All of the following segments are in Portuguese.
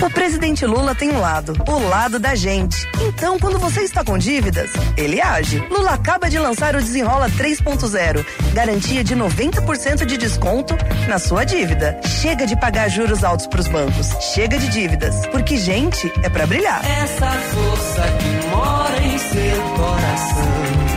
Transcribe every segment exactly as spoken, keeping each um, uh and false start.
O presidente Lula tem um lado, o lado da gente. Então, quando você está com dívidas, ele age. Lula acaba de lançar o Desenrola três ponto zero. Garantia de noventa por cento de desconto na sua dívida. Chega de pagar juros altos pros bancos. Chega de dívidas. Porque gente é pra brilhar. Essa força que mora em seu coração.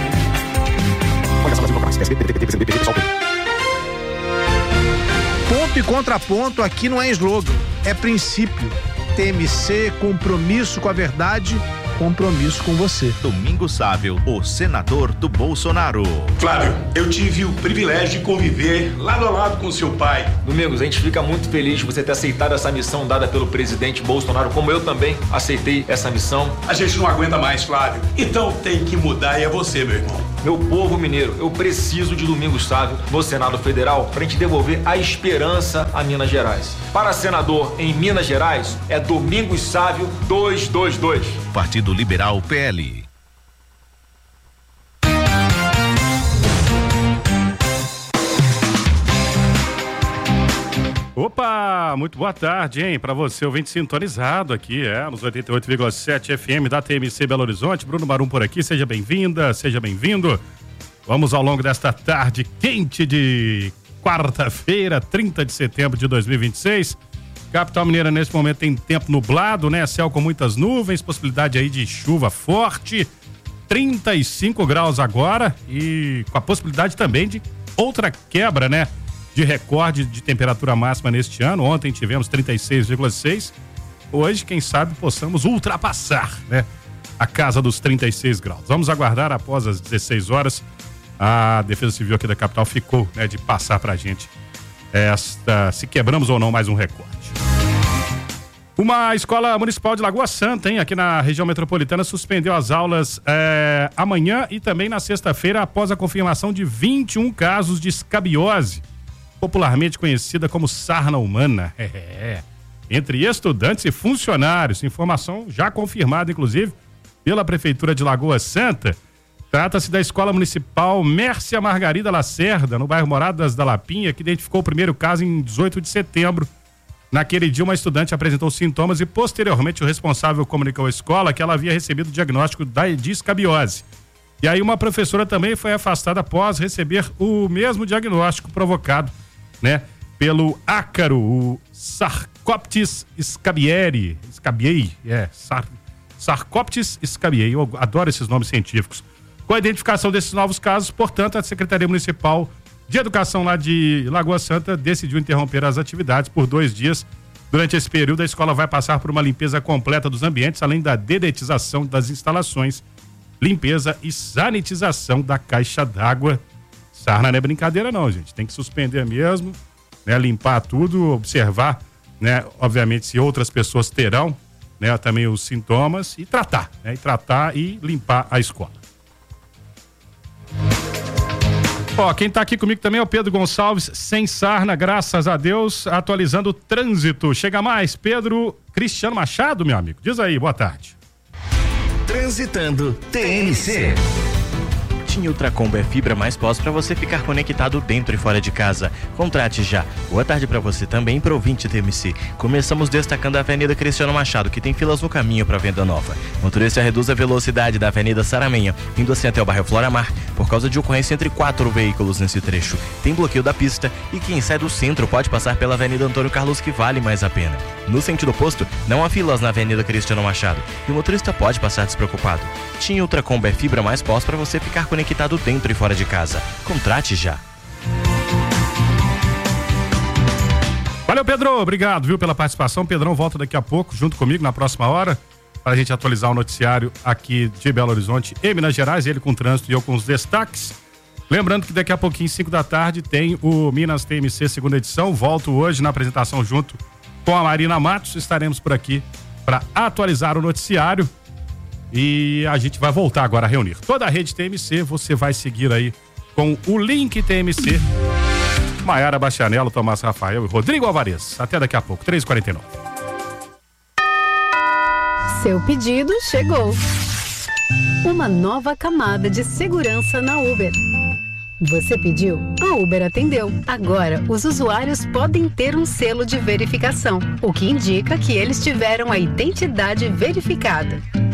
Ponto e contraponto aqui não é slogan, é princípio. T M C, compromisso com a verdade, compromisso com você. Domingos Sávio, o senador do Bolsonaro. Flávio, eu tive o privilégio de conviver lado a lado com seu pai. Domingos, a gente fica muito feliz de você ter aceitado essa missão dada pelo presidente Bolsonaro, como eu também aceitei essa missão. A gente não aguenta mais, Flávio. Então tem que mudar e é você, meu irmão. Meu povo mineiro, eu preciso de Domingos Sávio no Senado Federal pra gente devolver a esperança a Minas Gerais. Para senador em Minas Gerais, é Domingos Sávio duzentos e vinte e dois. Partido Liberal P L. Opa, muito boa tarde, hein? Para você, ouvinte sintonizado aqui, é, nos oitenta e oito vírgula sete F M da T M C Belo Horizonte. Bruno Marum por aqui, seja bem-vinda, seja bem-vindo. Vamos ao longo desta tarde quente de quarta-feira, trinta de setembro de dois mil e vinte e seis. Capital Mineira nesse momento tem tempo nublado, né? Céu com muitas nuvens, possibilidade aí de chuva forte, trinta e cinco graus agora e com a possibilidade também de outra quebra, né? De recorde de temperatura máxima neste ano. Ontem tivemos trinta e seis vírgula seis. Hoje, quem sabe, possamos ultrapassar, né? A casa dos trinta e seis graus. Vamos aguardar após as dezesseis horas. A Defesa Civil aqui da capital ficou, né, de passar pra gente esta, se quebramos ou não mais um recorde. Uma escola municipal de Lagoa Santa, hein, aqui na região metropolitana, suspendeu as aulas é, amanhã e também na sexta-feira após a confirmação de vinte e um casos de escabiose, popularmente conhecida como sarna humana, é, entre estudantes e funcionários. Informação já confirmada, inclusive, pela Prefeitura de Lagoa Santa. Trata-se da Escola Municipal Mércia Margarida Lacerda, no bairro Moradas da Lapinha, que identificou o primeiro caso em dezoito de setembro. Naquele dia, uma estudante apresentou sintomas e, posteriormente, o responsável comunicou à escola que ela havia recebido o diagnóstico de escabiose. E aí, uma professora também foi afastada após receber o mesmo diagnóstico provocado, né, pelo ácaro, o Sarcoptes scabiei, scabiei, é, Sar, Sarcoptes scabiei, eu adoro esses nomes científicos. Com a identificação desses novos casos, portanto, a Secretaria Municipal de Educação lá de Lagoa Santa decidiu interromper as atividades por dois dias. Durante esse período, a escola vai passar por uma limpeza completa dos ambientes, além da dedetização das instalações, limpeza e sanitização da caixa d'água. Sarna não é brincadeira não, gente. Tem que suspender mesmo, né? Limpar tudo, observar, né? Obviamente, se outras pessoas terão, né? Também os sintomas e tratar, né? E tratar e limpar a escola. Ó, quem tá aqui comigo também é o Pedro Gonçalves, sem sarna, graças a Deus, atualizando o trânsito. Chega mais, Pedro Cristiano Machado, meu amigo. Diz aí, boa tarde. Transitando T M C. TIM Ultracombo é fibra mais pós para você ficar conectado dentro e fora de casa. Contrate já. Boa tarde para você também, para o ouvinte T M C. Começamos destacando a Avenida Cristiano Machado, que tem filas no caminho para Venda Nova. Motorista reduz a velocidade da Avenida Saramenha, indo assim até o bairro Floramar, por causa de ocorrência entre quatro veículos nesse trecho. Tem bloqueio da pista e quem sai do centro pode passar pela Avenida Antônio Carlos, que vale mais a pena. No sentido oposto, não há filas na Avenida Cristiano Machado e o motorista pode passar despreocupado. TIM Ultracombo é fibra mais pós para você ficar conectado dentro e fora de casa. Contrate já. Valeu, Pedro. Obrigado, viu, pela participação. Pedrão volta daqui a pouco, junto comigo, na próxima hora, para a gente atualizar o noticiário aqui de Belo Horizonte e Minas Gerais, ele com o trânsito e eu com os destaques. Lembrando que daqui a pouquinho, cinco da tarde, tem o Minas T M C segunda edição. Volto hoje na apresentação junto com a Marina Matos. Estaremos por aqui para atualizar o noticiário. E a gente vai voltar agora a reunir toda a rede T M C. Você vai seguir aí com o link T M C. Maiara Bastianello, Tomás Rafael e Rodrigo Alvarez. Até daqui a pouco, três e quarenta e nove. Seu pedido chegou. Uma nova camada de segurança na Uber. Você pediu? A Uber atendeu. Agora, os usuários podem ter um selo de verificação, o que indica que eles tiveram a identidade verificada.